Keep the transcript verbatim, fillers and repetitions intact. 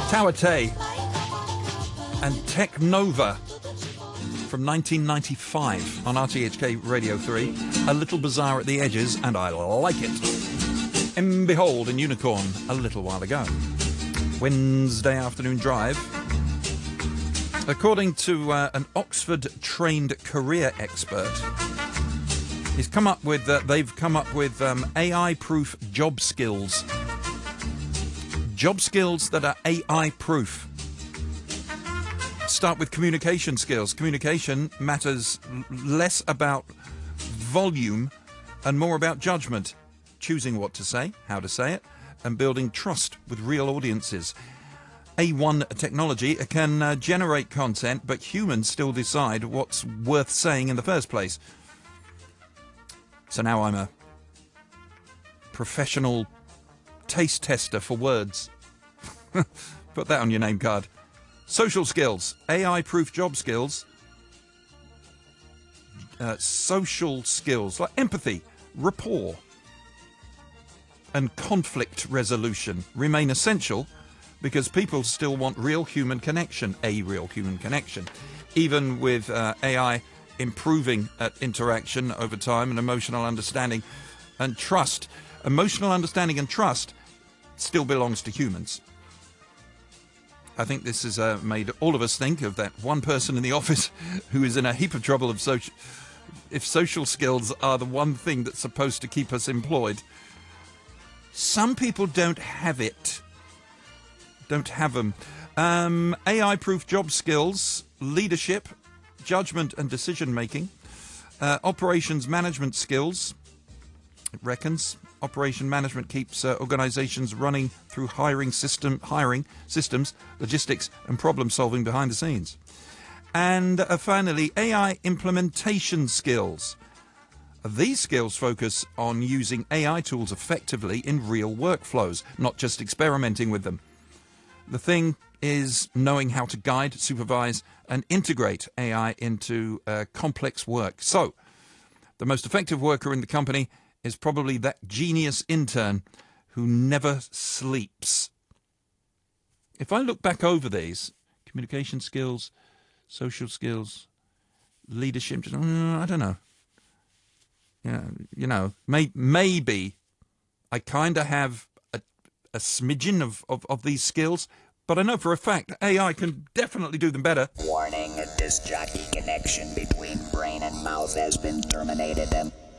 Tower Tay and Tech Nova from nineteen ninety-five on R T H K Radio three. A little bizarre at the edges, and I like it. And Behold and Unicorn a little while ago. Wednesday afternoon drive. According to uh, an Oxford-trained career expert, he's come up with. Uh, they've come up with um, A I-proof job skills. Job skills that are A I-proof. Start with communication skills. Communication matters less about volume and more about judgment. Choosing what to say, how to say it, and building trust with real audiences. A one technology can uh, generate content, but humans still decide what's worth saying in the first place. So now I'm a professional taste tester for words. Put that on your name card. Social skills, A I-proof job skills, uh, social skills like empathy, rapport, and conflict resolution remain essential because people still want real human connection, a real human connection. Even with uh, A I improving at interaction over time and emotional understanding and trust, emotional understanding and trust still belongs to humans. I think this has uh, made all of us think of that one person in the office who is in a heap of trouble of social... If social skills are the one thing that's supposed to keep us employed, some people don't have it. Don't have them. Um, A I-proof job skills, leadership, judgment and decision-making, uh, operations management skills, it reckons. Operation management keeps uh, organisations running through hiring system, hiring systems, logistics and problem-solving behind the scenes. And uh, finally, A I implementation skills. These skills focus on using A I tools effectively in real workflows, not just experimenting with them. The thing is knowing how to guide, supervise, and integrate A I into uh, complex work. So, the most effective worker in the company is probably that genius intern who never sleeps. If I look back over these, communication skills, social skills, leadership, I don't know. Yeah, you know, may, maybe I kind of have a, a smidgen of, of, of these skills, but I know for a fact A I can definitely do them better. Warning, a disc jockey connection between brain and mouth has been terminated.